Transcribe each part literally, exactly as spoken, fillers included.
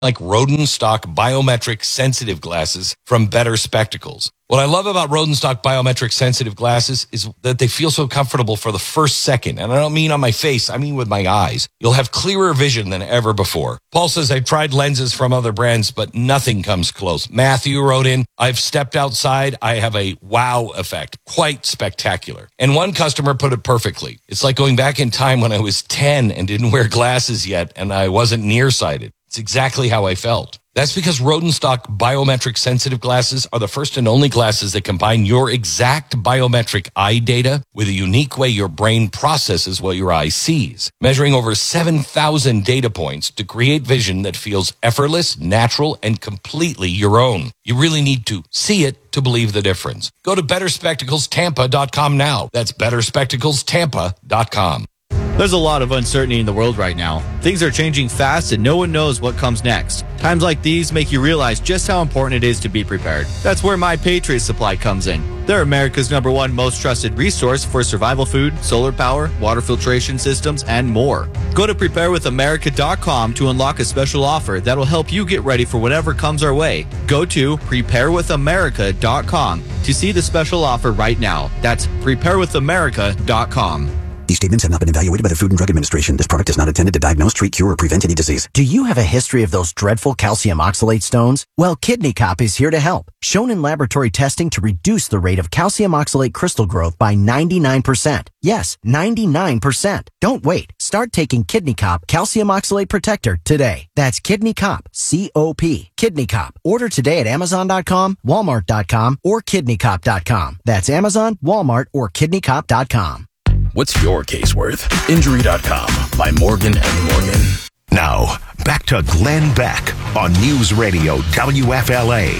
like Rodenstock Biometric Sensitive Glasses from Better Spectacles. What I love about Rodenstock Biometric Sensitive Glasses is that they feel so comfortable for the first second. And I don't mean on my face, I mean with my eyes. You'll have clearer vision than ever before. Paul says, I've tried lenses from other brands, but nothing comes close. Matthew wrote in, I've stepped outside. I have a wow effect. Quite spectacular. And one customer put it perfectly. It's like going back in time when I was ten and didn't wear glasses yet, and I wasn't nearsighted. It's exactly how I felt. That's because Rodenstock Biometric Sensitive Glasses are the first and only glasses that combine your exact biometric eye data with a unique way your brain processes what your eye sees, measuring over seven thousand data points to create vision that feels effortless, natural, and completely your own. You really need to see it to believe the difference. Go to better spectacles tampa dot com now. That's better spectacles tampa dot com. There's a lot of uncertainty in the world right now. Things are changing fast and no one knows what comes next. Times like these make you realize just how important it is to be prepared. That's where My Patriot Supply comes in. They're America's number one most trusted resource for survival food, solar power, water filtration systems, and more. Go to prepare with america dot com to unlock a special offer that'll help you get ready for whatever comes our way. Go to prepare with america dot com to see the special offer right now. That's prepare with america dot com. These statements have not been evaluated by the Food and Drug Administration. This product is not intended to diagnose, treat, cure, or prevent any disease. Do you have a history of those dreadful calcium oxalate stones? Well, Kidney Cop is here to help. Shown in laboratory testing to reduce the rate of calcium oxalate crystal growth by ninety-nine percent. Yes, ninety-nine percent. Don't wait. Start taking Kidney Cop Calcium Oxalate Protector today. That's Kidney Cop, C O P. Kidney Cop. Order today at amazon dot com, walmart dot com, or kidney cop dot com. That's Amazon, Walmart, or kidney cop dot com. What's your case worth? Injury dot com by Morgan and Morgan. Now, back to Glenn Beck on News Radio W F L A.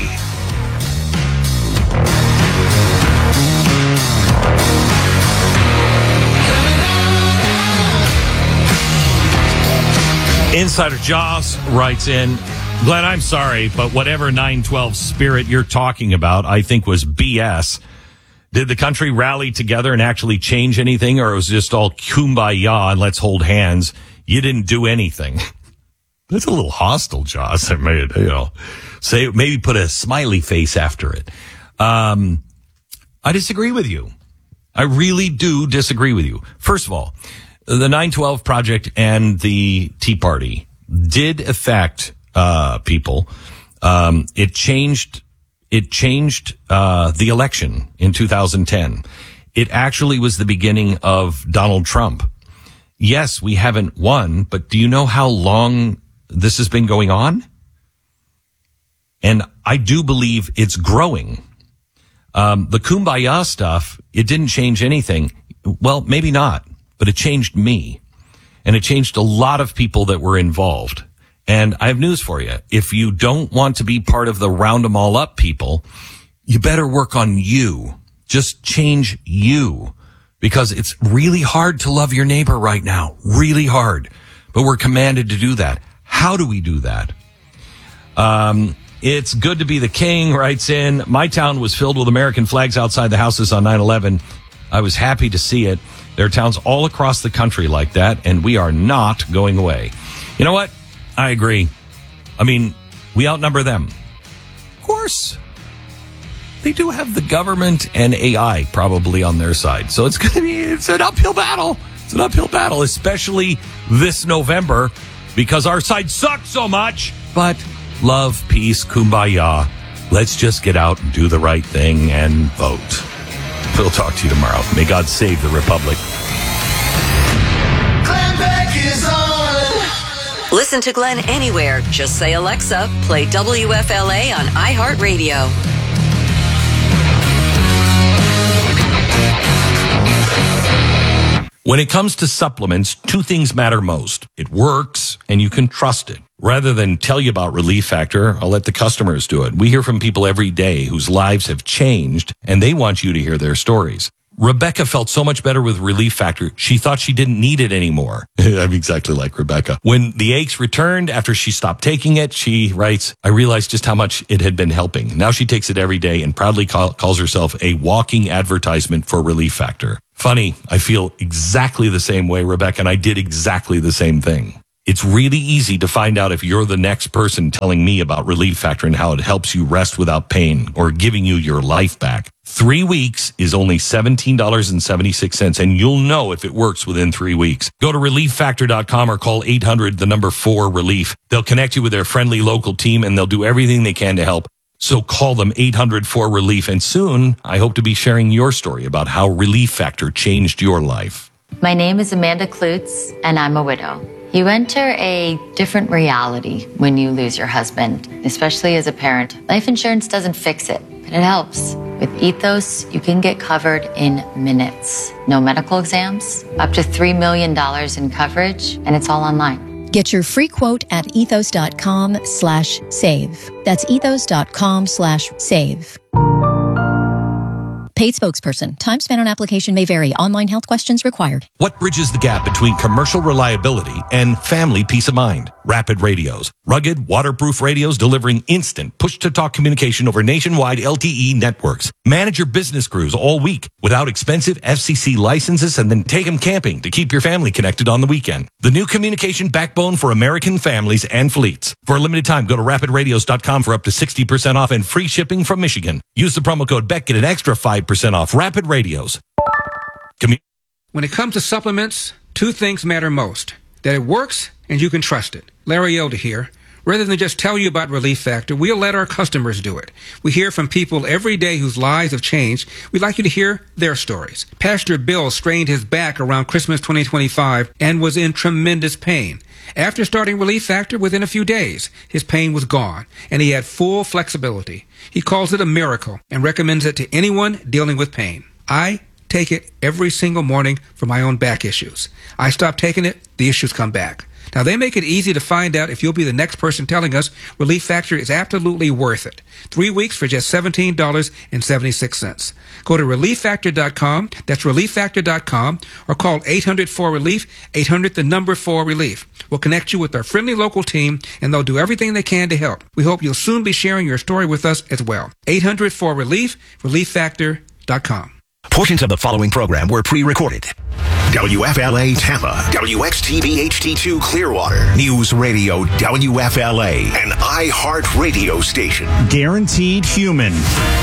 Insider Jaws writes in, Glenn, I'm sorry, but whatever nine twelve spirit you're talking about, I think was B S. Did the country rally together and actually change anything, or it was just all kumbaya and let's hold hands? You didn't do anything. That's a little hostile, Jaws. I made, you know, say, maybe put a smiley face after it. Um, I disagree with you. I really do disagree with you. First of all, the nine twelve Project and the Tea Party did affect uh, people. Um, it changed. It changed uh, the election in two thousand ten. It actually was the beginning of Donald Trump. Yes, we haven't won, but do you know how long this has been going on? And I do believe it's growing. Um, the kumbaya stuff, it didn't change anything. Well, maybe not, but it changed me. And it changed a lot of people that were involved. And I have news for you. If you don't want to be part of the round them all up people, you better work on you. Just change you. Because it's really hard to love your neighbor right now. Really hard. But we're commanded to do that. How do we do that? Um, it's good to be the king, writes in. My town was filled with American flags outside the houses on nine eleven. I was happy to see it. There are towns all across the country like that, and we are not going away. You know what? I agree. I mean, we outnumber them. Of course. They do have the government and A I probably on their side. So it's going to be, it's an uphill battle. It's an uphill battle, especially this November, because our side sucks so much. But love, peace, kumbaya. Let's just get out and do the right thing and vote. We'll talk to you tomorrow. May God save the Republic. Glenn Beck is on. Listen to Glenn anywhere. Just say, Alexa, play W F L A on iHeartRadio. When it comes to supplements, two things matter most. It works, and you can trust it. Rather than tell you about Relief Factor, I'll let the customers do it. We hear from people every day whose lives have changed, and they want you to hear their stories. Rebecca felt so much better with Relief Factor, she thought she didn't need it anymore. I'm exactly like Rebecca. When the aches returned after she stopped taking it, she writes, I realized just how much it had been helping. Now she takes it every day and proudly call, calls herself a walking advertisement for Relief Factor. Funny, I feel exactly the same way, Rebecca, and I did exactly the same thing. It's really easy to find out if you're the next person telling me about Relief Factor and how it helps you rest without pain or giving you your life back. Three weeks is only seventeen dollars and seventy-six cents, and you'll know if it works within three weeks. Go to relief factor dot com or call eight hundred, the number four, relief. They'll connect you with their friendly local team, and they'll do everything they can to help. So call them eight hundred four relief, and soon I hope to be sharing your story about how Relief Factor changed your life. My name is Amanda Klutz, and I'm a widow. You enter a different reality when you lose your husband, especially as a parent. Life insurance doesn't fix it, but it helps. With Ethos, you can get covered in minutes. No medical exams, up to three million dollars in coverage, and it's all online. Get your free quote at ethos.com slash save. That's ethos.com slash save. Paid spokesperson. Time spent on application may vary. Online health questions required. What bridges the gap between commercial reliability and family peace of mind? Rapid Radios. Rugged, waterproof radios delivering instant push-to-talk communication over nationwide L T E networks. Manage your business crews all week without expensive F C C licenses, and then take them camping to keep your family connected on the weekend. The new communication backbone for American families and fleets. For a limited time, go to rapid radios dot com for up to sixty percent off and free shipping from Michigan. Use the promo code Beck, get an extra five percent off. Rapid Radios. Commu- When it comes to supplements, two things matter most. That it works and you can trust it. Larry Elder here. Rather than just tell you about Relief Factor, we'll let our customers do it. We hear from people every day whose lives have changed. We'd like you to hear their stories. Pastor Bill strained his back around Christmas twenty twenty-five and was in tremendous pain. After starting Relief Factor, within a few days, his pain was gone, and he had full flexibility. He calls it a miracle and recommends it to anyone dealing with pain. I take it every single morning for my own back issues. I stop taking it, the issues come back. Now, they make it easy to find out if you'll be the next person telling us Relief Factor is absolutely worth it. Three weeks for just seventeen dollars and seventy-six cents. Go to relief factor dot com, that's relief factor dot com, or call eight hundred four relief, eight hundred the number four relief. We'll connect you with our friendly local team, and they'll do everything they can to help. We hope you'll soon be sharing your story with us as well. eight hundred four relief, relief factor dot com. Portions of the following program were pre-recorded. W F L A Tampa, W X T V H D two Clearwater, News Radio W F L A, an iHeart radio station. Guaranteed human.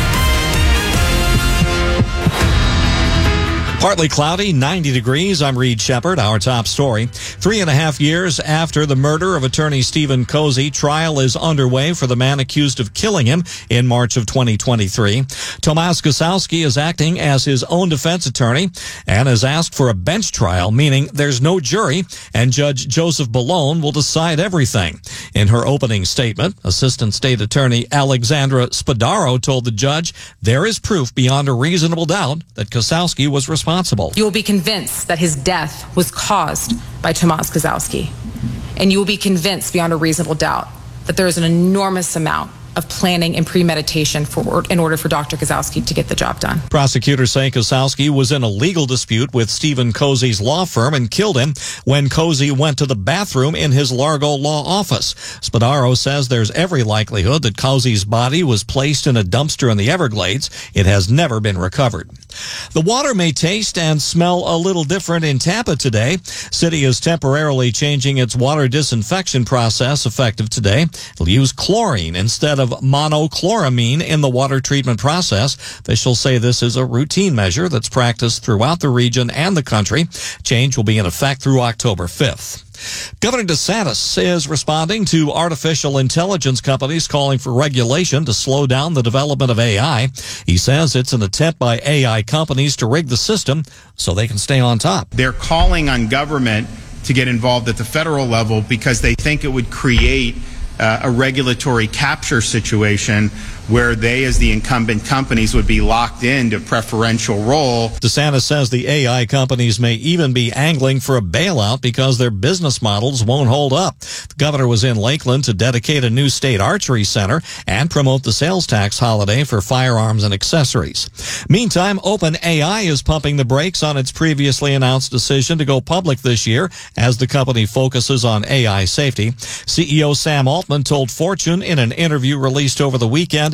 Partly cloudy, ninety degrees. I'm Reed Shepard. Our top story. Three and a half years after the murder of attorney Stephen Cozy, trial is underway for the man accused of killing him in March of twenty twenty-three. Tomas Gosowski is acting as his own defense attorney and has asked for a bench trial, meaning there's no jury, and Judge Joseph Ballone will decide everything. In her opening statement, Assistant State Attorney Alexandra Spadaro told the judge there is proof beyond a reasonable doubt that Gosowski was responsible. You will be convinced that his death was caused by Tomas Gosowski. And you will be convinced beyond a reasonable doubt that there is an enormous amount of planning and premeditation for in order for Doctor Gosowski to get the job done. Prosecutors say Gosowski was in a legal dispute with Stephen Cozy's law firm and killed him when Cozy went to the bathroom in his Largo law office. Spadaro says there's every likelihood that Cozy's body was placed in a dumpster in the Everglades. It has never been recovered. The water may taste and smell a little different in Tampa today. City is temporarily changing its water disinfection process effective today. It'll use chlorine instead of monochloramine in the water treatment process. Officials say this is a routine measure that's practiced throughout the region and the country. Change will be in effect through October fifth. Governor DeSantis is responding to artificial intelligence companies calling for regulation to slow down the development of A I. He says it's an attempt by A I companies to rig the system so they can stay on top. They're calling on government to get involved at the federal level because they think it would create uh, a regulatory capture situation where they, as the incumbent companies, would be locked into preferential role. DeSantis says the A I companies may even be angling for a bailout because their business models won't hold up. The governor was in Lakeland to dedicate a new state archery center and promote the sales tax holiday for firearms and accessories. Meantime, OpenAI is pumping the brakes on its previously announced decision to go public this year as the company focuses on A I safety. C E O Sam Altman told Fortune in an interview released over the weekend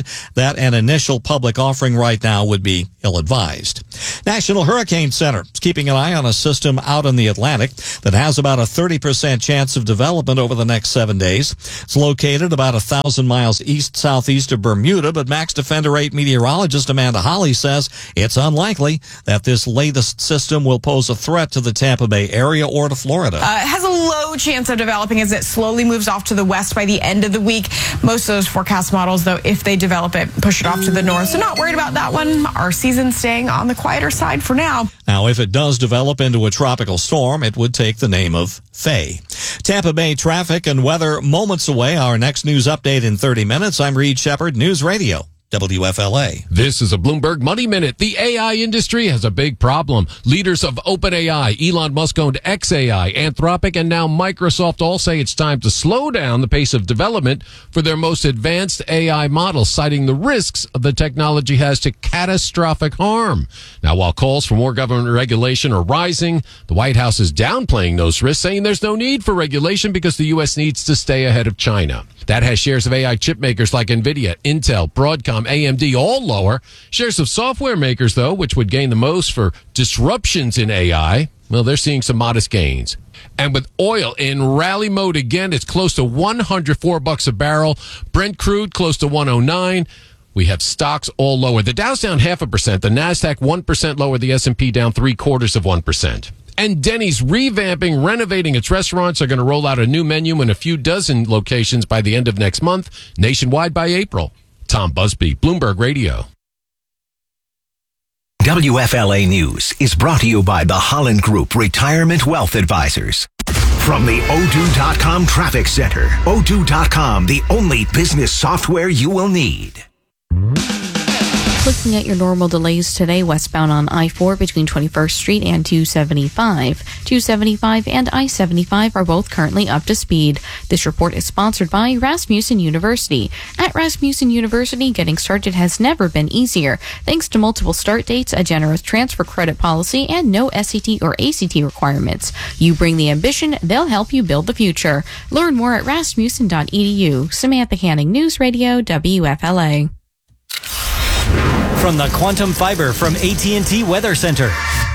said that an initial public offering right now would be ill-advised. National Hurricane Center is keeping an eye on a system out in the Atlantic that has about a thirty percent chance of development over the next seven days. It's located about a thousand miles east-southeast of Bermuda, but Max Defender eight meteorologist Amanda Holly says it's unlikely that this latest system will pose a threat to the Tampa Bay area or to Florida. Uh, it has a low chance of developing as it slowly moves off to the west by the end of the week. Most of those forecast models, though, if they develop it, push it off to the north. So not worried about that one. Our season staying on the quieter side for now. Now, if it does develop into a tropical storm, it would take the name of Faye. Tampa Bay traffic and weather moments away. Our next news update in thirty minutes. I'm Reed Shepard, News Radio. W F L A. This is a Bloomberg Money Minute. The A I industry has a big problem. Leaders of OpenAI, Elon Musk-owned X A I, Anthropic, and now Microsoft all say it's time to slow down the pace of development for their most advanced A I models, citing the risks the technology has to catastrophic harm. Now, while calls for more government regulation are rising, the White House is downplaying those risks, saying there's no need for regulation because the U S needs to stay ahead of China. That has shares of A I chip makers like NVIDIA, Intel, Broadcom, A M D all lower. Shares of software makers, though, which would gain the most for disruptions in A I, well, they're seeing some modest gains. And with oil in rally mode again, it's close to one hundred four bucks a barrel. Brent crude close to one oh nine. We have stocks all lower. The Dow's down half a percent. The NASDAQ one percent lower. The S and P down three quarters of one percent. And Denny's revamping, renovating its restaurants. Are going to roll out a new menu in a few dozen locations by the end of next month, nationwide by April. Tom Busby, Bloomberg Radio. W F L A News is brought to you by the Holland Group Retirement Wealth Advisors. From the Odoo dot com Traffic Center, Odoo dot com, the only business software you will need. Looking at your normal delays today, westbound on I four between twenty-first Street and two seventy-five. two seventy-five and I seventy-five are both currently up to speed. This report is sponsored by Rasmussen University. At Rasmussen University, getting started has never been easier. Thanks to multiple start dates, a generous transfer credit policy, and no S A T or A C T requirements. You bring the ambition, they'll help you build the future. Learn more at rasmussen dot e d u. Samantha Canning, News Radio, W F L A. From the Quantum Fiber from A T and T Weather Center.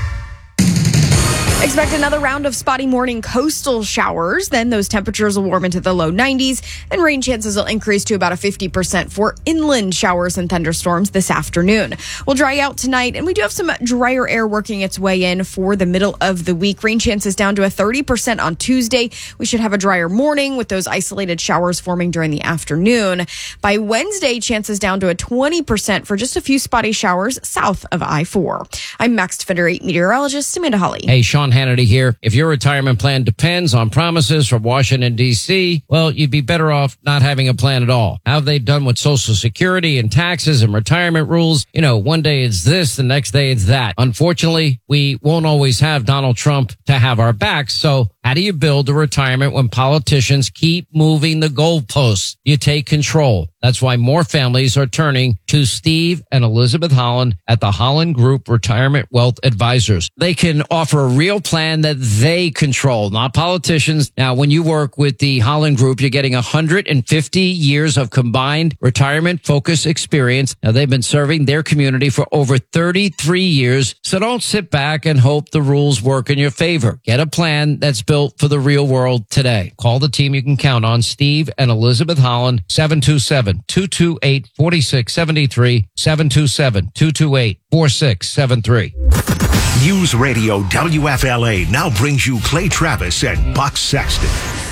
Expect another round of spotty morning coastal showers. Then those temperatures will warm into the low nineties, and rain chances will increase to about a fifty percent for inland showers and thunderstorms this afternoon. We'll dry out tonight, and we do have some drier air working its way in for the middle of the week. Rain chances down to a thirty percent on Tuesday. We should have a drier morning with those isolated showers forming during the afternoon. By Wednesday, chances down to a twenty percent for just a few spotty showers south of I four. I'm Max Defender eight meteorologist Amanda Holly. Hey, Sean Hannity here. If your retirement plan depends on promises from Washington, D C, well, you'd be better off not having a plan at all. How have they done with Social Security and taxes and retirement rules? You know, one day it's this, the next day it's that. Unfortunately, we won't always have Donald Trump to have our backs. So how do you build a retirement when politicians keep moving the goalposts? You take control. That's why more families are turning to Steve and Elizabeth Holland at the Holland Group Retirement Wealth Advisors. They can offer a real plan that they control, not politicians. Now, when you work with the Holland Group, you're getting one hundred fifty years of combined retirement focus experience. Now, they've been serving their community for over thirty-three years. So don't sit back and hope the rules work in your favor. Get a plan that's built for the real world today. Call the team you can count on, Steve and Elizabeth Holland, seven two seven, two two eight, four six seven three, seven two seven, two two eight, four six seven three. News Radio W F L A now brings you Clay Travis and Buck Sexton.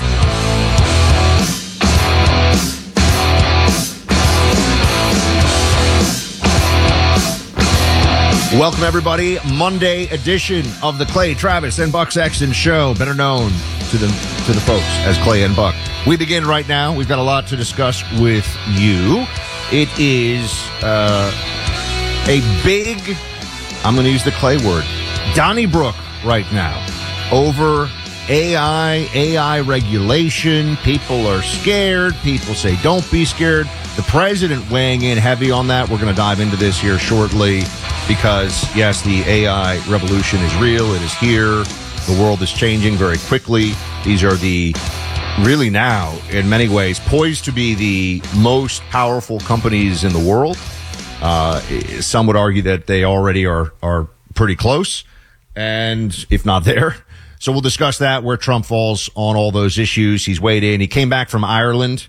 Welcome, everybody. Monday edition of the Clay Travis and Buck Sexton Show, better known to the to the folks as Clay and Buck. We begin right now. We've got a lot to discuss with you. It is uh, a big, I'm going to use the Clay word, Donnybrook right now over A I, A I regulation. People are scared. People say don't be scared. The president weighing in heavy on that. We're going to dive into this here shortly because, yes, the A I revolution is real. It is here. The world is changing very quickly. These are the really now, in many ways, poised to be the most powerful companies in the world. Uh, some would argue that they already are, are pretty close, and if not there. So we'll discuss that, where Trump falls on all those issues. He's weighed in. He came back from Ireland,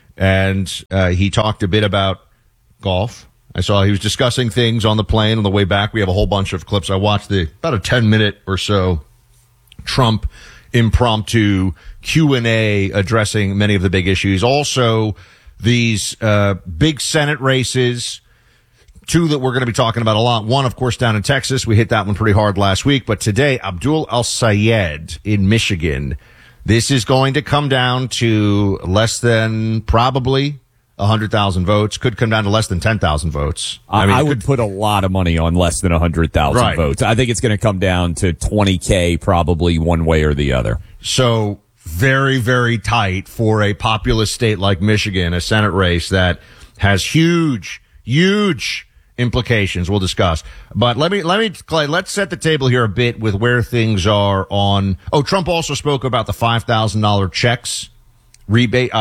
and uh, he talked a bit about golf. I saw he was discussing things on the plane on the way back. We have a whole bunch of clips. I watched the about a ten minute or so Trump impromptu Q and A addressing many of the big issues. Also, these uh, big Senate races, two that we're going to be talking about a lot. One, of course, down in Texas. We hit that one pretty hard last week. But today, Abdul El-Sayed in Michigan. This is going to come down to less than probably one hundred thousand votes. Could come down to less than ten thousand votes. I, I, mean, I would could, put a lot of money on less than one hundred thousand right. votes. I think it's going to come down to twenty K probably one way or the other. So very, very tight for a populous state like Michigan, a Senate race that has huge, huge implications. We'll discuss. But let me, let me, Clay, let's set the table here a bit with where things are on. Oh, Trump also spoke about the five thousand dollars checks. Rebate, uh,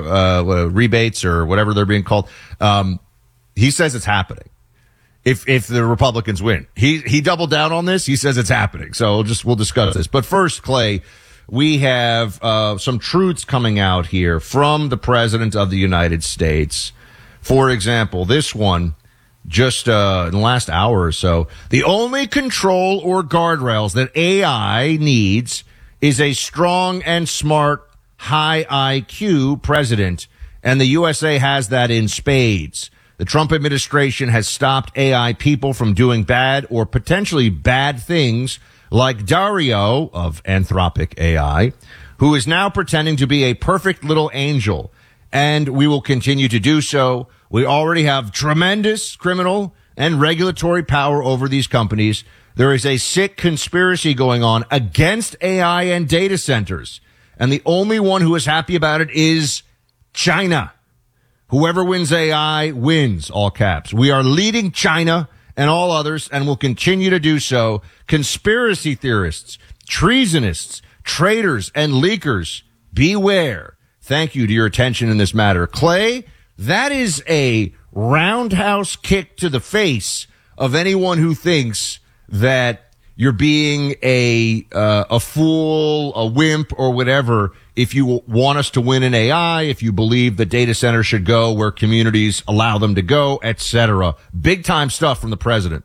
uh, rebates or whatever they're being called. Um, he says it's happening. If, if the Republicans win, he, he doubled down on this. He says it's happening. So we'll just, we'll discuss this. But first, Clay, we have, uh, some truths coming out here from the President of the United States. For example, this one, just, uh, in the last hour or so, the only control or guardrails that A I needs is a strong and smart high I Q president, and the U S A has that in spades. The Trump administration has stopped A I people from doing bad or potentially bad things, like Dario of Anthropic A I, who is now pretending to be a perfect little angel, and we will continue to do so. We already have tremendous criminal and regulatory power over these companies. There is a sick conspiracy going on against A I and data centers. And the only one who is happy about it is China. Whoever wins A I wins, all caps. We are leading China and all others, and will continue to do so. Conspiracy theorists, treasonists, traitors, and leakers, beware. Thank you to your attention in this matter. Clay, that is a roundhouse kick to the face of anyone who thinks that you're being a uh, a fool, a wimp, or whatever if you want us to win in A I, if you believe the data center should go where communities allow them to go, et cetera. Big time stuff from the president.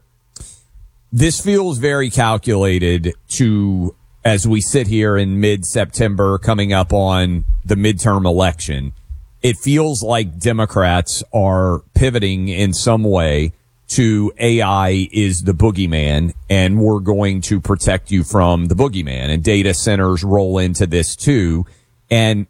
This feels very calculated to, as we sit here in mid-September coming up on the midterm election, it feels like Democrats are pivoting in some way to A I is the boogeyman, and we're going to protect you from the boogeyman. And data centers roll into this too. And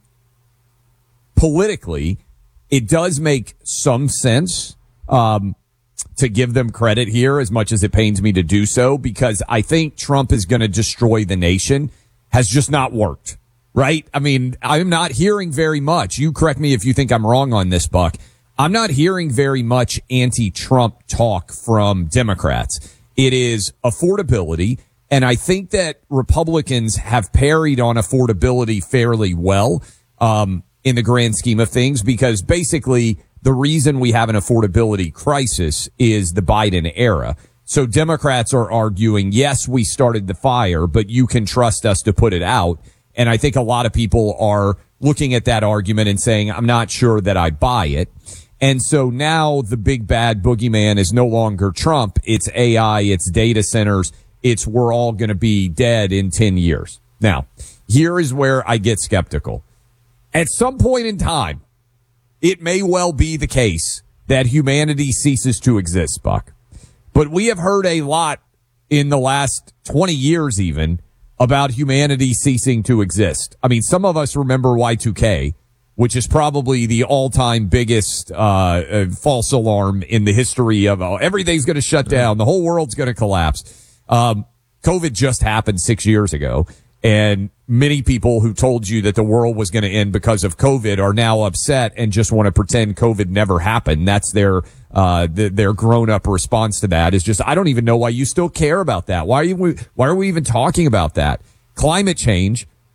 politically, it does make some sense um, to give them credit here, as much as it pains me to do so, because I think Trump is going to destroy the nation has just not worked, right? I mean, I'm not hearing very much. You correct me if you think I'm wrong on this, Buck. I'm not hearing very much anti-Trump talk from Democrats. It is affordability, and I think that Republicans have parried on affordability fairly well um, in the grand scheme of things, because basically the reason we have an affordability crisis is the Biden era. So Democrats are arguing, yes, we started the fire, but you can trust us to put it out. And I think a lot of people are looking at that argument and saying, I'm not sure that I buy it. And so now the big bad boogeyman is no longer Trump. It's A I, it's data centers. It's we're all going to be dead in ten years. Now, here is where I get skeptical. At some point in time, it may well be the case that humanity ceases to exist, Buck. But we have heard a lot in the last twenty years even about humanity ceasing to exist. I mean, some of us remember Y two K, which is probably the all-time biggest uh, uh false alarm in the history of uh, everything's going to shut down, the whole world's going to collapse. Um, COVID just happened six years ago, and many people who told you that the world was going to end because of COVID are now upset and just want to pretend COVID never happened. That's their uh the, their grown-up response to that is just, I don't even know why you still care about that. Why are you? Why are we even talking about that? Climate change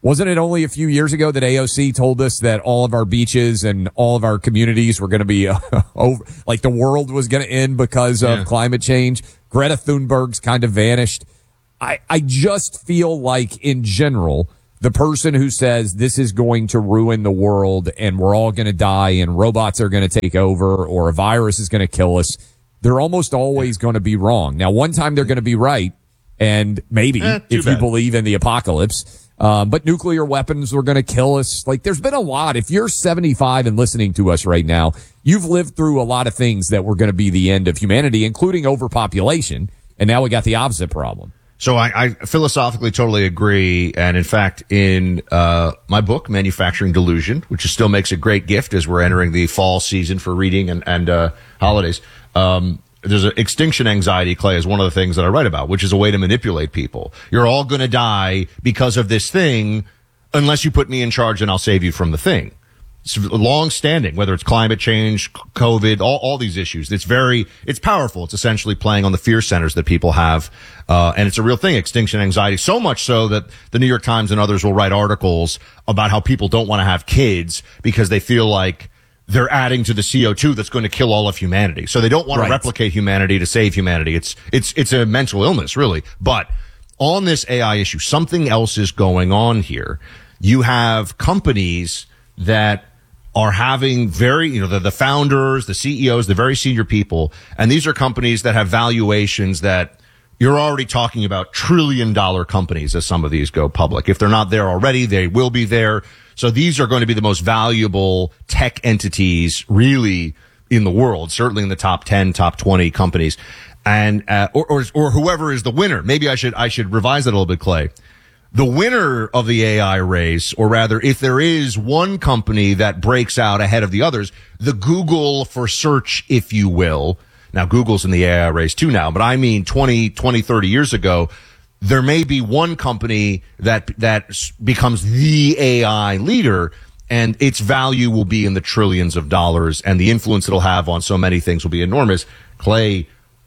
Wasn't it only a few years ago that A O C told us that all of our beaches and all of our communities were going to be uh, over, like the world was going to end because of Yeah. climate change? Greta Thunberg's kind of vanished. I, I just feel like in general, the person who says this is going to ruin the world and we're all going to die and robots are going to take over or a virus is going to kill us, they're almost always going to be wrong. Now, one time they're going to be right, and maybe Eh, too if you bad. believe in the apocalypse. Um, but nuclear weapons were going to kill us. Like, there's been a lot. If you're seventy-five and listening to us right now, you've lived through a lot of things that were going to be the end of humanity, including overpopulation. And now we got the opposite problem. So I, I philosophically totally agree. And in fact, in uh, my book, Manufacturing Delusion, which is still makes a great gift as we're entering the fall season for reading and, and uh, holidays, um, there's an extinction anxiety, Clay, is one of the things that I write about, which is a way to manipulate people. You're all going to die because of this thing unless you put me in charge and I'll save you from the thing. It's long standing, whether it's climate change, COVID, all, all these issues. It's very, it's powerful. It's essentially playing on the fear centers that people have. Uh, and it's a real thing, extinction anxiety, so much so that the New York Times and others will write articles about how people don't want to have kids because they feel like they're adding to the C O two that's going to kill all of humanity. So they don't want Right. to replicate humanity to save humanity. It's, it's, it's a mental illness, really. But on this A I issue, something else is going on here. You have companies that are having very, you know, the, the founders, the C E Os, the very senior people. And these are companies that have valuations that you're already talking about trillion dollar companies as some of these go public. If they're not there already, they will be there. So these are going to be the most valuable tech entities really in the world, certainly in the top ten, top twenty companies. And, uh, or, or, or whoever is the winner. Maybe I should, I should revise that a little bit, Clay. The winner of the A I race, or rather, if there is one company that breaks out ahead of the others, the Google for search, if you will. Now, Google's in the A I race too now, but I mean twenty, twenty, thirty years ago, there may be one company that, that becomes the A I leader, and its value will be in the trillions of dollars, and the influence it'll have on so many things will be enormous. Clay,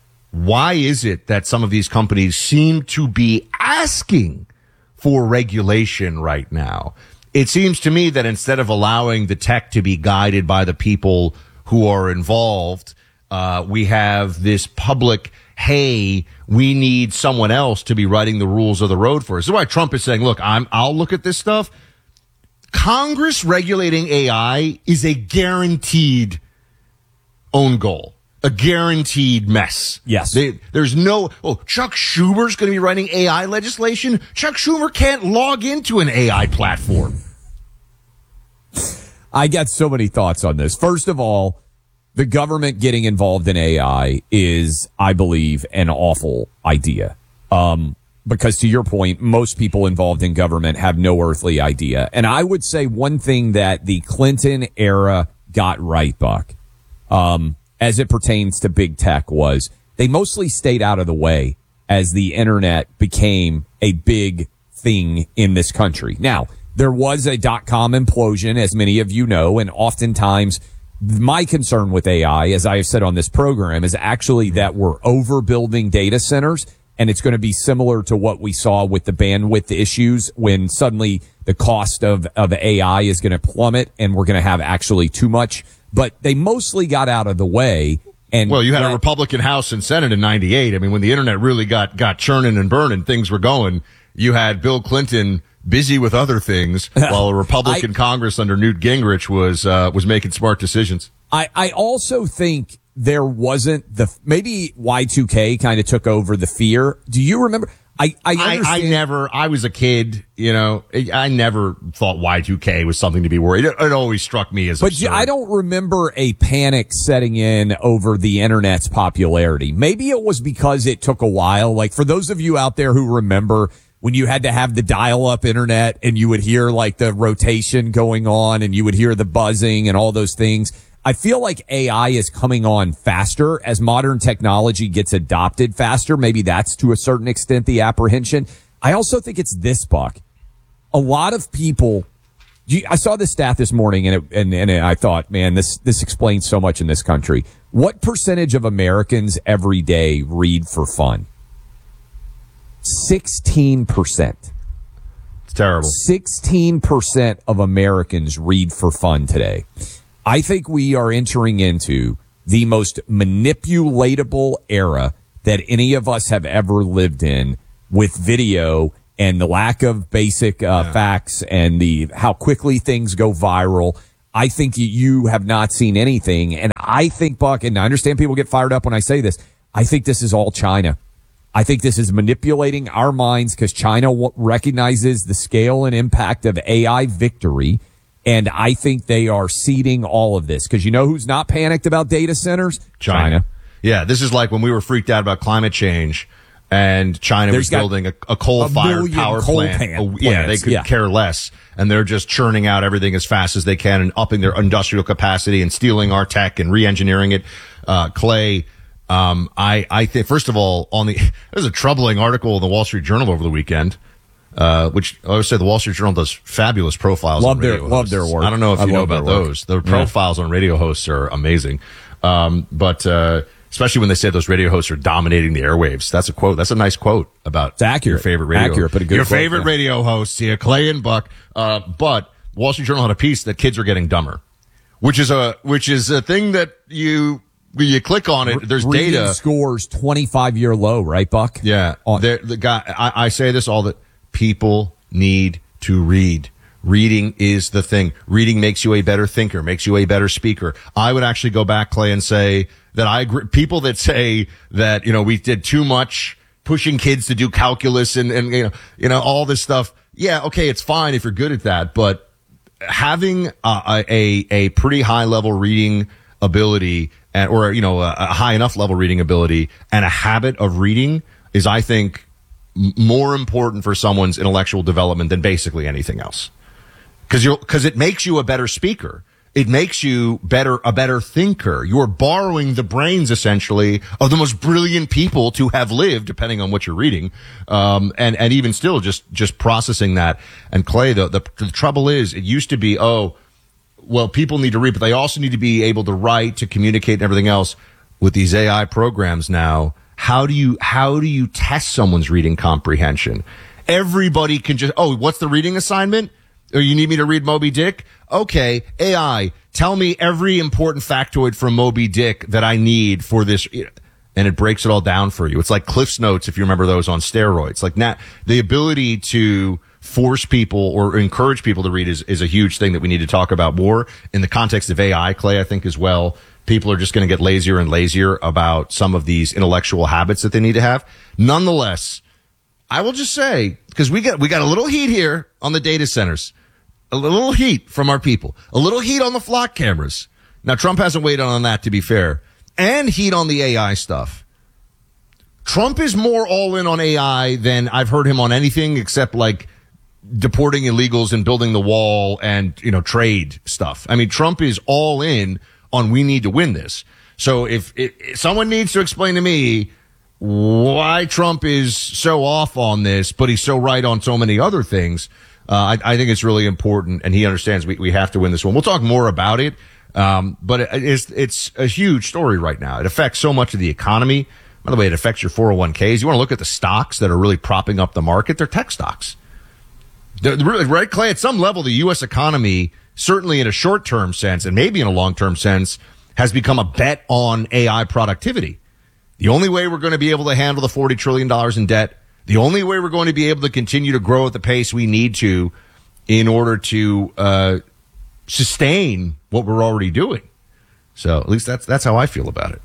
why is it that some of these companies seem to be asking for regulation right now? It seems to me that instead of allowing the tech to be guided by the people who are involved, uh, we have this public, hey, we need someone else to be writing the rules of the road for us. This is why Trump is saying, look, I'm, I'll look at this stuff. Congress regulating A I is a guaranteed own goal. A guaranteed mess. Yes. They, there's no, oh, Chuck Schumer's going to be writing A I legislation. Chuck Schumer can't log into an A I platform. I got so many thoughts on this. First of all, the government getting involved in A I is, I believe, an awful idea. Um, because to your point, most people involved in government have no earthly idea. And I would say one thing that the Clinton era got right, Buck, um, as it pertains to big tech was they mostly stayed out of the way as the internet became a big thing in this country. Now, there was a dot-com implosion, as many of you know, and oftentimes my concern with A I, as I have said on this program, is actually that we're overbuilding data centers, and it's going to be similar to what we saw with the bandwidth issues when suddenly the cost of, of A I is going to plummet and we're going to have actually too much. But they mostly got out of the way. And well, you had that, a Republican House and Senate in ninety-eight. I mean, when the internet really got, got churning and burning, things were going. You had Bill Clinton busy with other things while a Republican I, Congress under Newt Gingrich was, uh, was making smart decisions. I, I also think there wasn't the, maybe Y two K kind of took over the fear. Do you remember? I, I, I, I never, I was a kid, you know, I never thought Y two K was something to be worried. It, it always struck me as But absurd. I don't remember a panic setting in over the internet's popularity. Maybe it was because it took a while. Like for those of you out there who remember when you had to have the dial-up internet and you would hear like the rotation going on and you would hear the buzzing and all those things. I feel like A I is coming on faster as modern technology gets adopted faster. Maybe that's to a certain extent the apprehension. I also think it's this, Buck. A lot of people, I saw this stat this morning and, it, and, and I thought, man, this, this explains so much in this country. What percentage of Americans every day read for fun? sixteen percent. terrible. sixteen percent of Americans read for fun today. I think we are entering into the most manipulatable era that any of us have ever lived in with video and the lack of basic uh, yeah. facts and the how quickly things go viral. I think you have not seen anything. And I think, Buck, and I understand people get fired up when I say this, I think this is all China. I think this is manipulating our minds because China w- recognizes the scale and impact of A I victory. And I think they are seeding all of this because you know who's not panicked about data centers? China. China. Yeah, this is like when we were freaked out about climate change and China There's was building a, a coal-fired a power coal plant. Oh, yeah, they could yeah. care less. And they're just churning out everything as fast as they can and upping their industrial capacity and stealing our tech and re-engineering it. Uh, Clay, um, I, I think, first of all, on the, there's a troubling article in the Wall Street Journal over the weekend, uh, which I always say the Wall Street Journal does fabulous profiles love on their, radio Love hosts. their work. I don't know if I you know about those. The profiles yeah. on radio hosts are amazing. Um, but, uh, especially when they say those radio hosts are dominating the airwaves. That's a quote. That's a nice quote about it's accurate. your favorite radio. Accurate, but a good Your quote, favorite yeah. radio hosts, yeah, Clay and Buck. Uh, but Wall Street Journal had a piece that kids are getting dumber, which is a which is a thing that you when you click on it. There's Reading data scores twenty-five year low, right, Buck? Yeah, the guy. I, I say this all that people need to read. Reading is the thing. Reading makes you a better thinker, makes you a better speaker. I would actually go back, Clay, and say that I agree. People that say that, you know, we did too much pushing kids to do calculus and, and, you know, you know, all this stuff. Yeah. Okay. It's fine if you're good at that, but having a, a, a pretty high level reading ability and, or, you know, a, a high enough level reading ability and a habit of reading is, I think, more important for someone's intellectual development than basically anything else. Cause you cause it makes you a better speaker. It makes you better, a better thinker. You're borrowing the brains, essentially, of the most brilliant people to have lived, depending on what you're reading. Um, and, and even still, just, just processing that. And Clay, the, the, the trouble is, it used to be, oh, well, people need to read, but they also need to be able to write, to communicate and everything else. With these A I programs now, how do you, how do you test someone's reading comprehension? Everybody can just, oh, what's the reading assignment? Or you need me to read Moby Dick? Okay, A I, tell me every important factoid from Moby Dick that I need for this. And it breaks it all down for you. It's like Cliff's Notes, if you remember those, on steroids. Like that, the ability to force people or encourage people to read is, is a huge thing that we need to talk about more in the context of A I, Clay, I think as well. People are just going to get lazier and lazier about some of these intellectual habits that they need to have. Nonetheless, I will just say, because we got, we got a little heat here on the data centers. A little heat from our people. A little heat on the flock cameras. Now, Trump hasn't weighed on that, to be fair. And heat on the A I stuff. Trump is more all in on A I than I've heard him on anything except, like, deporting illegals and building the wall and, you know, trade stuff. I mean, Trump is all in on we need to win this. So if, if someone needs to explain to me why Trump is so off on this, but he's so right on so many other things, Uh, I, I think it's really important, and he understands we, we have to win this one. We'll talk more about it, um, but it, it's it's a huge story right now. It affects so much of the economy. By the way, it affects your four oh one k's. You want to look at the stocks that are really propping up the market? They're tech stocks. They're really, right, Clay? At some level, the U S economy, certainly in a short-term sense, and maybe in a long-term sense, has become a bet on A I productivity. The only way we're going to be able to handle the forty trillion dollars in debt, the only way we're going to be able to continue to grow at the pace we need to in order to uh, sustain what we're already doing. So at least that's that's how I feel about it.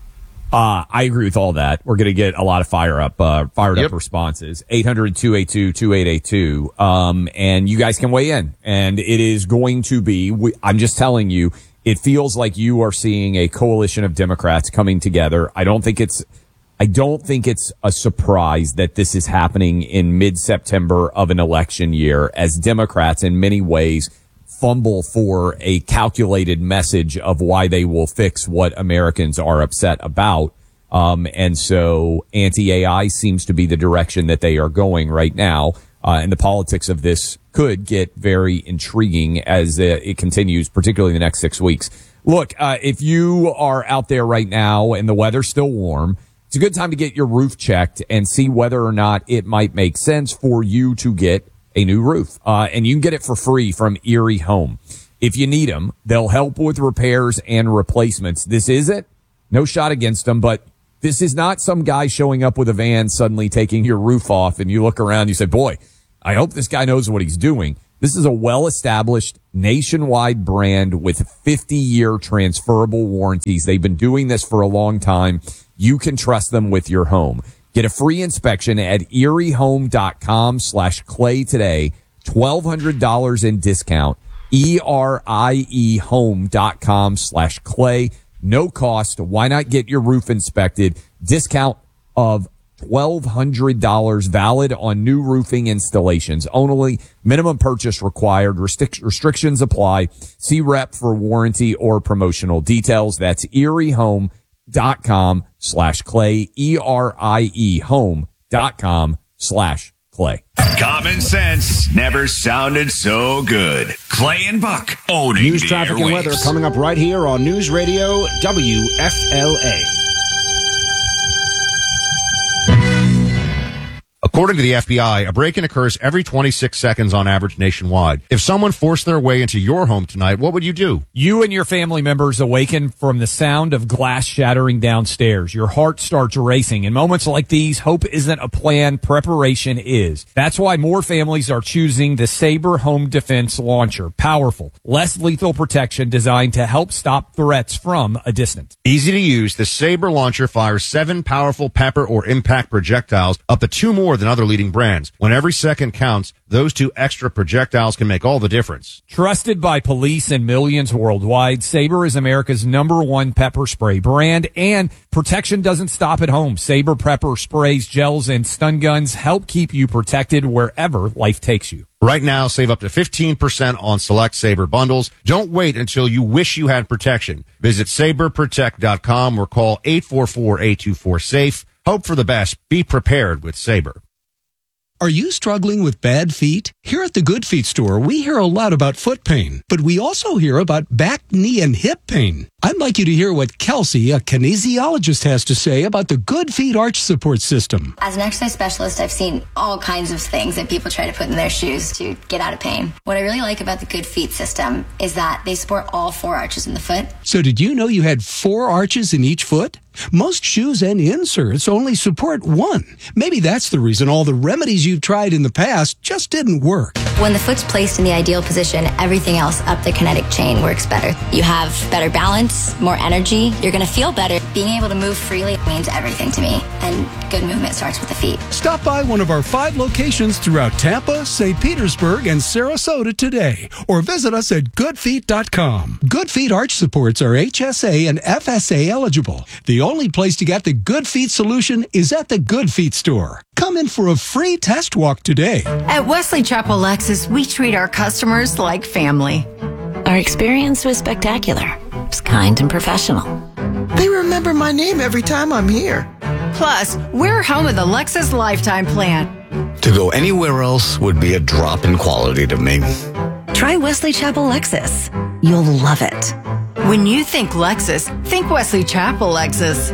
Uh, I agree with all that. We're going to get a lot of fire up, uh, fired Yep. up responses. eight hundred, two eight two, two eight eight two. Um, and you guys can weigh in. And it is going to be, we, I'm just telling you, it feels like you are seeing a coalition of Democrats coming together. I don't think it's, I don't think it's a surprise that this is happening in mid-September of an election year as Democrats in many ways fumble for a calculated message of why they will fix what Americans are upset about. Um, and so anti-A I seems to be the direction that they are going right now. Uh, and the politics of this could get very intriguing as uh, it continues, particularly in the next six weeks. Look, uh, if you are out there right now and the weather's still warm, it's a good time to get your roof checked and see whether or not it might make sense for you to get a new roof. Uh, and you can get it for free from Erie Home. If you need them, they'll help with repairs and replacements. This isn't, no shot against them, but this is not some guy showing up with a van suddenly taking your roof off and you look around and you say, boy, I hope this guy knows what he's doing. This is a well-established nationwide brand with fifty-year transferable warranties. They've been doing this for a long time. You can trust them with your home. Get a free inspection at eriehome.com slash clay today. twelve hundred dollars in discount. E R I E home.com slash clay. No cost. Why not get your roof inspected? Discount of twelve hundred dollars valid on new roofing installations. Only minimum purchase required. Restric- restrictions apply. See rep for warranty or promotional details. That's eriehome.com slash clay. E R I E home.com slash clay. Common sense never sounded so good. Clay and Buck owning News, the traffic, airwaves. and weather coming up right here on News Radio W F L A. According to the F B I, a break-in occurs every twenty-six seconds on average nationwide. If someone forced their way into your home tonight, what would you do? You and your family members awaken from the sound of glass shattering downstairs. Your heart starts racing. In moments like these, hope isn't a plan, preparation is. That's why more families are choosing the Sabre Home Defense Launcher. Powerful, less lethal protection designed to help stop threats from a distance. Easy to use, the Sabre launcher fires seven powerful pepper or impact projectiles, up to two more than other leading brands. When every second counts, those two extra projectiles can make all the difference. Trusted by police and millions worldwide, Sabre is America's number one pepper spray brand, and protection doesn't stop at home. Sabre pepper sprays, gels, and stun guns help keep you protected wherever life takes you. Right now, save up to fifteen percent on select Sabre bundles. Don't wait until you wish you had protection. Visit sabre protect dot com or call eight four four, eight two four, SAFE. Hope for the best. Be prepared with Sabre. Are you struggling with bad feet? Here at the Good Feet store, we hear a lot about foot pain, but we also hear about back, knee, and hip pain. I'd like you to hear what Kelsey, a kinesiologist, has to say about the Good Feet Arch Support System. As an exercise specialist, I've seen all kinds of things that people try to put in their shoes to get out of pain. What I really like about the Good Feet system is that they support all four arches in the foot. So did you know you had four arches in each foot? Most shoes and inserts only support one. Maybe that's the reason all the remedies you've tried in the past just didn't work. When the foot's placed in the ideal position, everything else up the kinetic chain works better. You have better balance, more energy. You're going to feel better. Being able to move freely means everything to me. And good movement starts with the feet. Stop by one of our five locations throughout Tampa, Saint Petersburg, and Sarasota today, or visit us at good feet dot com. Good Feet Arch Supports are H S A and F S A eligible. The only place to get the Good Feet solution is at the Good Feet store. Come in for a free test walk today. At Wesley Chapel Lexus, we treat our customers like family. Our experience was spectacular. It was kind and professional. They remember my name every time I'm here. Plus, we're home of the Lexus Lifetime Plan. To go anywhere else would be a drop in quality to me. Try Wesley Chapel Lexus. You'll love it. When you think Lexus, think Wesley Chapel Lexus.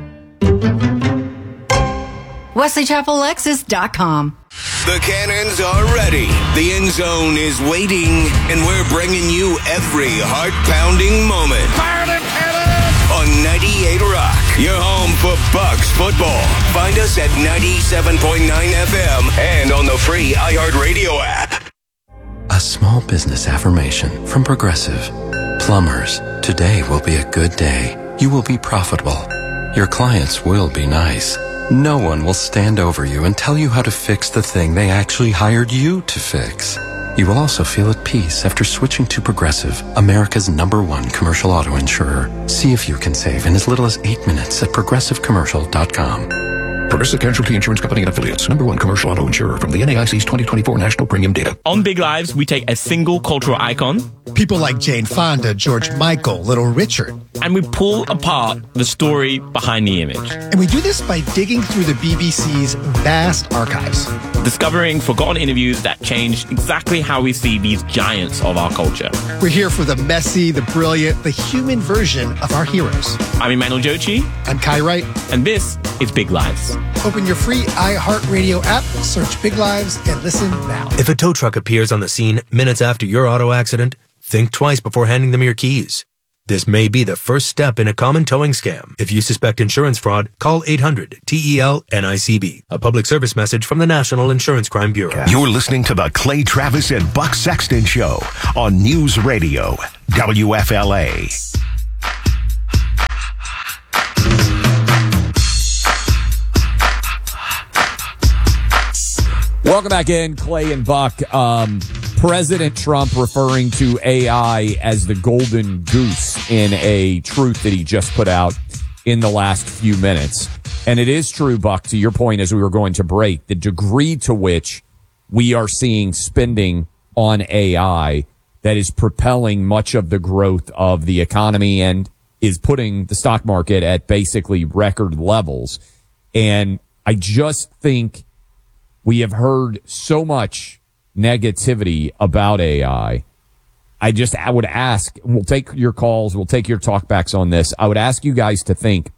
Wesley Chapel Lexus dot com. The cannons are ready. The end zone is waiting, and we're bringing you every heart-pounding moment. On ninety-eight Rock, your home for Bucks football. Find us at ninety-seven point nine F M and on the free iHeartRadio app. A small business affirmation from Progressive. Plumbers, today will be a good day. You will be profitable. Your clients will be nice. No one will stand over you and tell you how to fix the thing they actually hired you to fix. You will also feel at peace after switching to Progressive, America's number one commercial auto insurer. See if you can save in as little as eight minutes at progressive commercial dot com. Progressive Casualty Insurance Company and Affiliates. Number one commercial auto insurer from the N A I C's twenty twenty-four National Premium Data. On Big Lives, we take a single cultural icon. People like Jane Fonda, George Michael, Little Richard. And we pull apart the story behind the image. And we do this by digging through the B B C's vast archives. Discovering forgotten interviews that changed exactly how we see these giants of our culture. We're here for the messy, the brilliant, the human version of our heroes. I'm Emmanuel Jochi. I'm Kai Wright. And this is Big Lives. Open your free iHeartRadio app, search Big Lives, and listen now. If a tow truck appears on the scene minutes after your auto accident, think twice before handing them your keys. This may be the first step in a common towing scam. If you suspect insurance fraud, call eight hundred T E L N I C B. A public service message from the National Insurance Crime Bureau. You're listening to the Clay Travis and Buck Sexton Show on News Radio, W F L A. Welcome back in, Clay and Buck. Um, President Trump referring to A I as the golden goose in a truth that he just put out in the last few minutes. And it is true, Buck, to your point as we were going to break, the degree to which we are seeing spending on A I that is propelling much of the growth of the economy and is putting the stock market at basically record levels. And I just think we have heard so much negativity about A I. I just, I would ask, we'll take your calls, we'll take your talkbacks on this. I would ask you guys to think,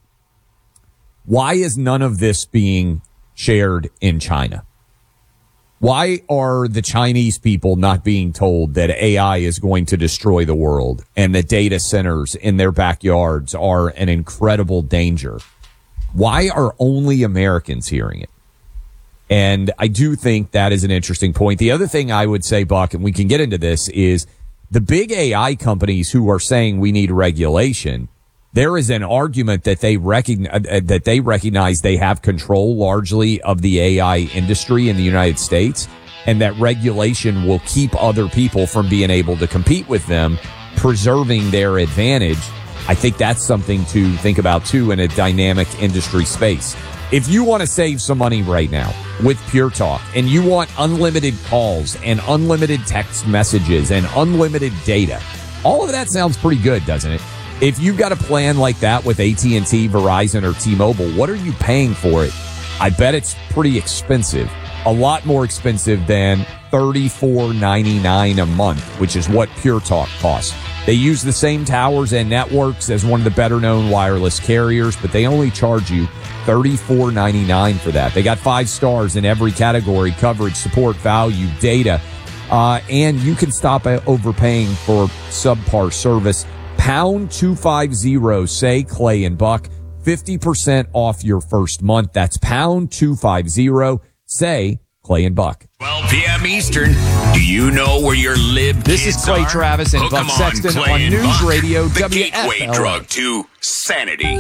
why is none of this being shared in China? Why are the Chinese people not being told that A I is going to destroy the world and that data centers in their backyards are an incredible danger? Why are only Americans hearing it? And I do think that is an interesting point. The other thing I would say, Buck, and we can get into this, is the big A I companies who are saying we need regulation, there is an argument that they recognize, uh, that they recognize they have control largely of the A I industry in the United States, and that regulation will keep other people from being able to compete with them, preserving their advantage. I think that's something to think about, too, in a dynamic industry space. If you want to save some money right now with Pure Talk and you want unlimited calls and unlimited text messages and unlimited data, all of that sounds pretty good, doesn't it? If you've got a plan like that with A T and T, Verizon, or T-Mobile, what are you paying for it? I bet it's pretty expensive. A lot more expensive than thirty-four ninety-nine a month, which is what Pure Talk costs. They use the same towers and networks as one of the better-known wireless carriers, but they only charge you thirty-four ninety-nine for that. They got five stars in every category: coverage, support, value, data, uh, and you can stop overpaying for subpar service. Pound two fifty, say Clay and Buck, fifty percent off your first month. That's pound two fifty, say Clay and Buck. twelve p.m. Eastern. Do you know where your lib This kids is Clay are? Travis and Hook Buck 'em Sexton Clay on and News Buck, Radio the W F L A. gateway drug to sanity.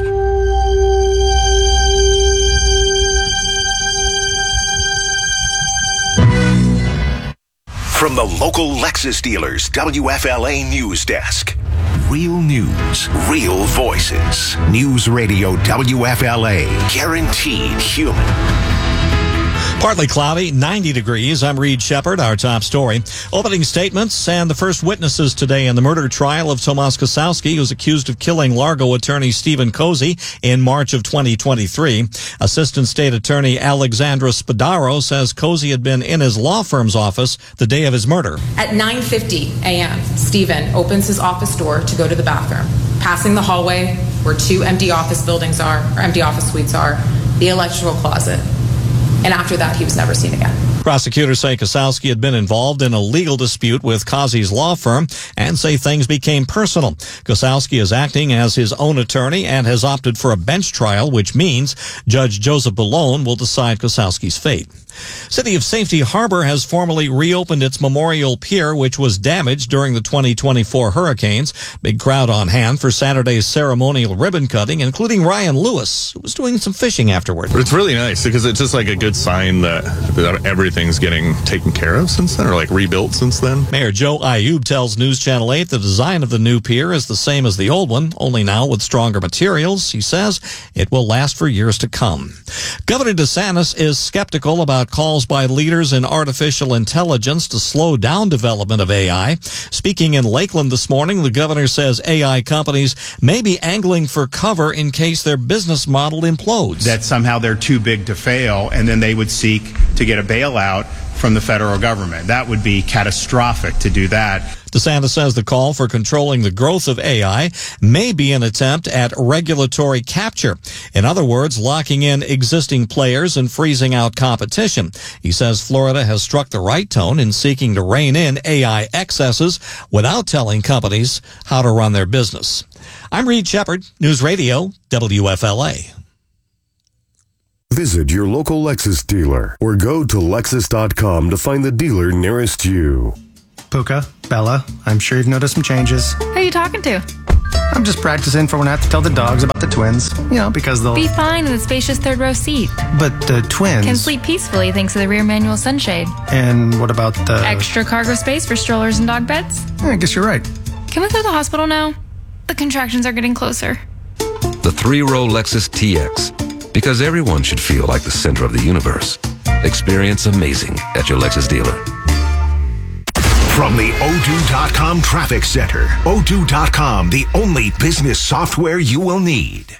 From the local Lexus dealers, W F L A News Desk. Real news, real voices. News Radio W F L A. Guaranteed human. Partly cloudy, ninety degrees. I'm Reed Shepard. Our top story. Opening statements and the first witnesses today in the murder trial of Tomas Kosowski, who's accused of killing Largo attorney Stephen Cozy in March of twenty twenty-three. Assistant State Attorney Alexandra Spadaro says Cozy had been in his law firm's office the day of his murder. At nine fifty a.m., Stephen opens his office door to go to the bathroom. Passing the hallway where two empty office buildings are, or empty office suites are, the electrical closet. And after that, he was never seen again. Prosecutors say Kosowski had been involved in a legal dispute with Cozy's law firm and say things became personal. Kosowski is acting as his own attorney and has opted for a bench trial, which means Judge Joseph Ballone will decide Kosowski's fate. City of Safety Harbor has formally reopened its Memorial Pier, which was damaged during the twenty twenty-four hurricanes. Big crowd on hand for Saturday's ceremonial ribbon cutting, including Ryan Lewis, who was doing some fishing afterward. It's really nice because it's just like a good sign that, that everything's getting taken care of since then, or like rebuilt since then. Mayor Joe Ayub tells News Channel eight the design of the new pier is the same as the old one, only now with stronger materials. He says it will last for years to come. Governor DeSantis is skeptical about calls by leaders in artificial intelligence to slow down development of A I. Speaking in Lakeland this morning, the governor says A I companies may be angling for cover in case their business model implodes. That somehow they're too big to fail, and then they would seek to get a bailout from the federal government. That would be catastrophic to do that. DeSantis says the call for controlling the growth of A I may be an attempt at regulatory capture. In other words, locking in existing players and freezing out competition. He says Florida has struck the right tone in seeking to rein in A I excesses without telling companies how to run their business. I'm Reed Shepard, News Radio, W F L A. Visit your local Lexus dealer or go to Lexus dot com to find the dealer nearest you. Puka, Bella, I'm sure you've noticed some changes. Who are you talking to? I'm just practicing for when I have to tell the dogs about the twins. You know, because they'll... Be fine in the spacious third row seat. But the twins... Can sleep peacefully thanks to the rear manual sunshade. And what about the... Extra cargo space for strollers and dog beds? Yeah, I guess you're right. Can we go to the hospital now? The contractions are getting closer. The three-row Lexus T X. Because everyone should feel like the center of the universe. Experience amazing at your Lexus dealer. From the O two dot com Traffic Center, O two dot com, the only business software you will need.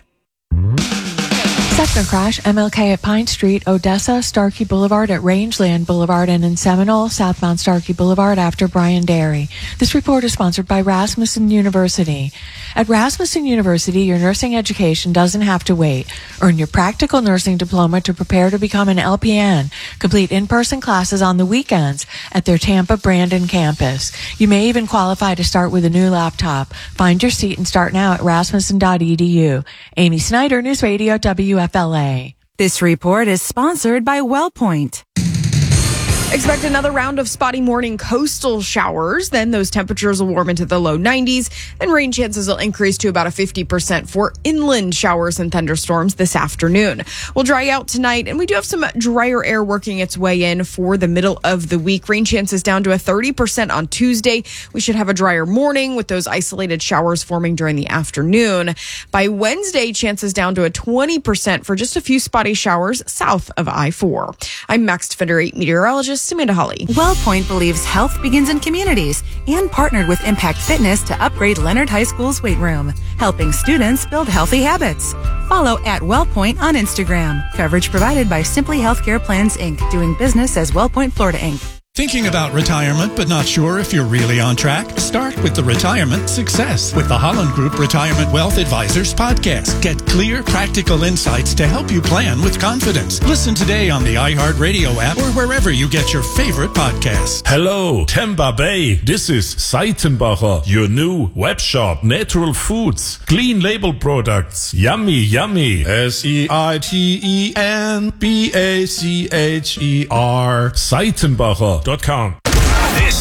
Sector crash, M L K at Pine Street, Odessa, Starkey Boulevard at Rangeland Boulevard, and in Seminole, southbound Starkey Boulevard after Bryan Dairy. This report is sponsored by Rasmussen University. At Rasmussen University, your nursing education doesn't have to wait. Earn your practical nursing diploma to prepare to become an L P N. Complete in-person classes on the weekends at their Tampa Brandon campus. You may even qualify to start with a new laptop. Find your seat and start now at rasmussen dot e d u. Amy Snyder, News Radio W F L A. This report is sponsored by WellPoint. Expect another round of spotty morning coastal showers. Then those temperatures will warm into the low nineties. Then rain chances will increase to about a fifty percent for inland showers and thunderstorms this afternoon. We'll dry out tonight, and we do have some drier air working its way in for the middle of the week. Rain chances down to a thirty percent on Tuesday. We should have a drier morning with those isolated showers forming during the afternoon. By Wednesday, chances down to a twenty percent for just a few spotty showers south of I four. I'm Max Defender eight meteorologist Samantha Holly. WellPoint believes health begins in communities and partnered with Impact Fitness to upgrade Leonard High School's weight room, helping students build healthy habits. Follow at WellPoint on Instagram. Coverage provided by Simply Healthcare Plans, Incorporated, doing business as WellPoint Florida, Incorporated. Thinking about retirement but not sure if you're really on track? Start with the Retirement Success with the Holland Group Retirement Wealth Advisors podcast. Get clear, practical insights to help you plan with confidence. Listen today on the iHeartRadio app or wherever you get your favorite podcasts. Hello, Tampa Bay. This is Seitenbacher, your new web shop. Natural foods, clean label products. Yummy, yummy. S E I T E N B A C H E R. Seitenbacher. Dot com.